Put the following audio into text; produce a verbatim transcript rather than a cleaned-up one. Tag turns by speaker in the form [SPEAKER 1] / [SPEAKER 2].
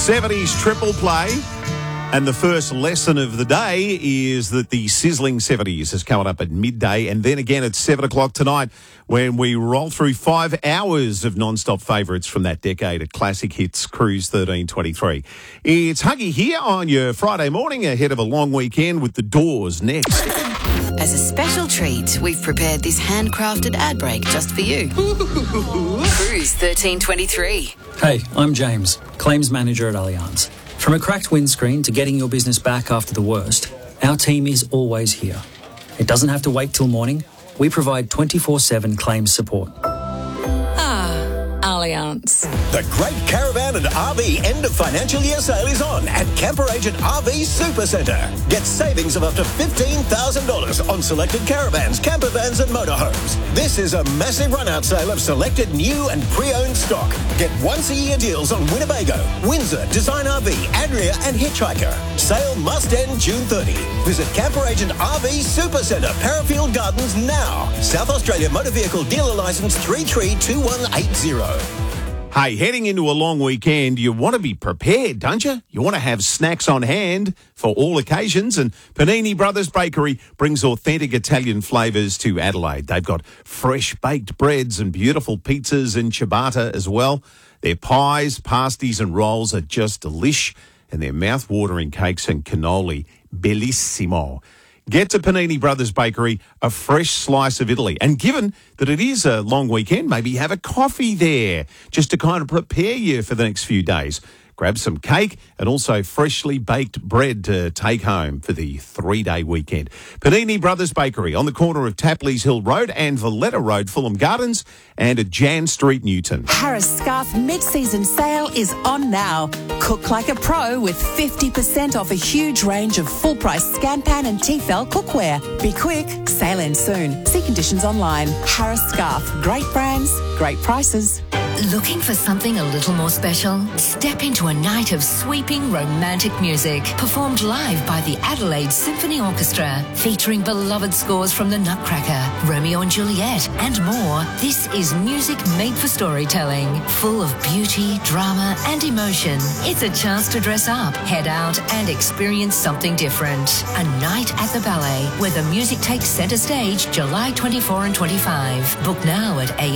[SPEAKER 1] seventies triple play. And the first lesson of the day is that the sizzling seventies is coming up at midday, and then again at seven o'clock tonight when we roll through five hours of non-stop favourites from that decade at Classic Hits Cruise thirteen twenty-three. It's Huggy here on your Friday morning ahead of a long weekend with The Doors next.
[SPEAKER 2] As a special treat, we've prepared this handcrafted ad break just for you. Cruise thirteen twenty-three.
[SPEAKER 3] Hey, I'm James, Claims Manager at Allianz. From a cracked windscreen to getting your business back after the worst, our team is always here. It doesn't have to wait till morning. We provide twenty-four seven claims support.
[SPEAKER 2] Ah, Allianz.
[SPEAKER 4] The Great Caravan and R V end of financial year sale is on at Camper Agent R V Supercentre. Get savings of up to fifteen thousand dollars on selected caravans, camper vans and motorhomes. This is a massive run-out sale of selected new and pre-owned stock. Get once-a-year deals on Winnebago, Windsor, Design R V, Adria and Hitchhiker. Sale must end June thirtieth. Visit Camper Agent R V Supercentre, Parafield Gardens now. South Australia Motor Vehicle Dealer Licence three three two one eight zero.
[SPEAKER 1] Hey, heading into a long weekend, you want to be prepared, don't you? You want to have snacks on hand for all occasions, and Panini Brothers Bakery brings authentic Italian flavours to Adelaide. They've got fresh baked breads and beautiful pizzas and ciabatta as well. Their pies, pasties and rolls are just delish, and their mouth-watering cakes and cannoli, bellissimo. Get to Panini Brothers Bakery, a fresh slice of Italy. And given that it is a long weekend, maybe have a coffee there just to kind of prepare you for the next few days. Grab some cake and also freshly baked bread to take home for the three-day weekend. Panini Brothers Bakery on the corner of Tapleys Hill Road and Valletta Road, Fulham Gardens, and at Jan Street, Newton.
[SPEAKER 5] Harris Scarf mid-season sale is on now. Cook like a pro with fifty percent off a huge range of full-price Scanpan and Tefal cookware. Be quick, sale ends soon. See conditions online. Harris Scarf, great brands, great prices.
[SPEAKER 6] Looking for something a little more special? Step into a night of sweeping romantic music, performed live by the Adelaide Symphony Orchestra, featuring beloved scores from The Nutcracker, Romeo and Juliet, and more. This is music made for storytelling, full of beauty, drama, and emotion. It's a chance to dress up, head out, and experience something different. A night at the ballet, where the music takes centre stage July twenty-fourth and twenty-fifth. Book now at A